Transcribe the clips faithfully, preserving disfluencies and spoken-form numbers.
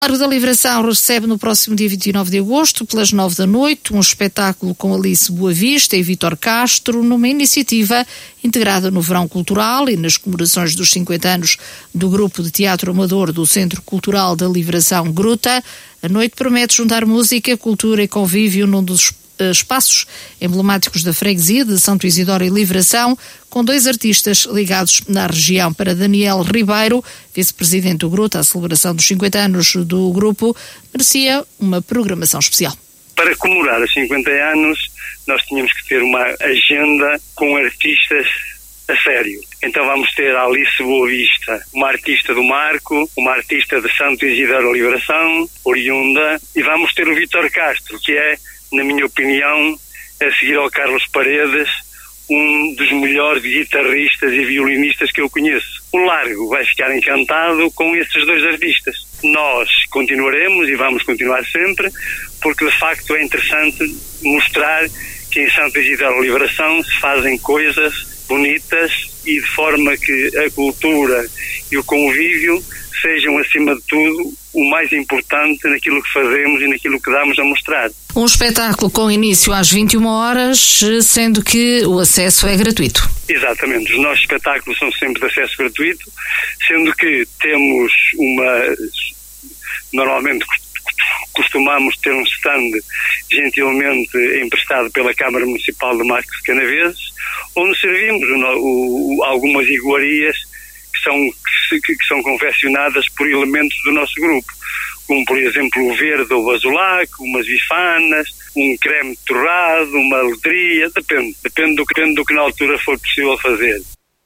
Largo da Livração recebe no próximo dia vinte e nove de agosto, pelas nove da noite, um espetáculo com Alice Boa Vista e Vítor Castro, numa iniciativa integrada no Verão Cultural e nas comemorações dos cinquenta anos do Grupo de Teatro Amador do Centro Cultural da Livração Gruta. A noite promete juntar música, cultura e convívio num dos espaços emblemáticos da freguesia de Santo Isidoro e Livração, com dois artistas ligados na região. Para Daniel Ribeiro, vice-presidente do Gruta, a celebração dos cinquenta anos do grupo merecia uma programação especial. Para comemorar os cinquenta anos, nós tínhamos que ter uma agenda com artistas a sério. Então vamos ter a Alice Boa Vista, uma artista do Marco, uma artista de Santo Isidoro e Livração, oriunda, e vamos ter o Vítor Castro, que é, na minha opinião, a seguir ao Carlos Paredes, um dos melhores guitarristas e violinistas que eu conheço. O Largo vai ficar encantado com esses dois artistas. Nós continuaremos e vamos continuar sempre, porque de facto é interessante mostrar que em Santo Isidoro e Livração se fazem coisas bonitas e de forma que a cultura e o convívio sejam, acima de tudo, o mais importante naquilo que fazemos e naquilo que damos a mostrar. Um espetáculo com início às vinte e uma horas, sendo que o acesso é gratuito. Exatamente, os nossos espetáculos são sempre de acesso gratuito, sendo que temos uma... Normalmente costumamos ter um stand gentilmente emprestado pela Câmara Municipal de Marcos de Canaveses, onde servimos o, o, algumas iguarias que são, que, que são confeccionadas por elementos do nosso grupo, como por exemplo o verde ou o azulaco, umas bifanas, um creme torrado, uma letria, depende, depende do, depende do que na altura for possível fazer.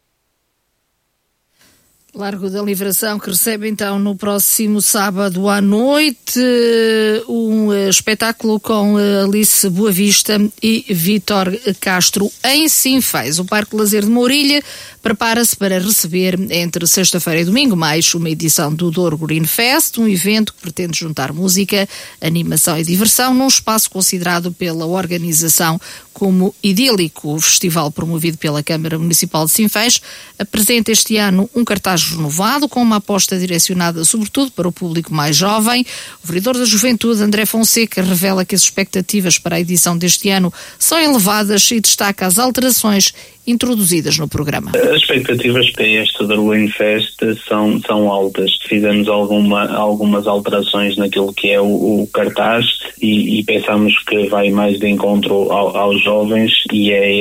Largo da Livração, que recebe então no próximo sábado à noite um espetáculo com Alice Boa Vista e Vítor Castro em Sinfãs. O Parque Lazer de Mourilha prepara-se para receber entre sexta-feira e domingo mais uma edição do Douro Green Fest, um evento que pretende juntar música, animação e diversão num espaço considerado pela organização como idílico. O festival, promovido pela Câmara Municipal de Sinfãs, apresenta este ano um cartaz renovado com uma aposta direcionada sobretudo para o público mais jovem. O vereador da Juventude, André Fonseca, revela que as expectativas para a edição deste ano são elevadas e destaca as alterações introduzidas no programa. As expectativas para este Green Fest são, são altas. Fizemos alguma, algumas alterações naquilo que é o, o cartaz e, e pensamos que vai mais de encontro ao, aos jovens e é